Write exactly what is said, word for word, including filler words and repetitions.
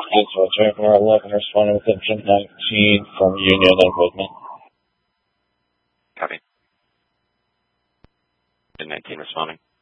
Israel, Jaguar eleven responding with engine nineteen from Union and Woodman. Copy. Engine nineteen responding.